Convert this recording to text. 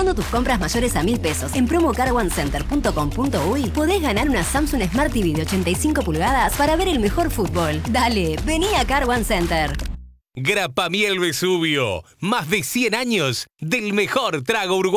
Realizando tus compras mayores a 1.000 pesos en promocarOneCenter.com.uy podés ganar una Samsung Smart TV de 85 pulgadas para ver el mejor fútbol. Dale, vení a Car One Center. Grapamiel Vesubio. Más de 100 años del mejor trago uruguayo.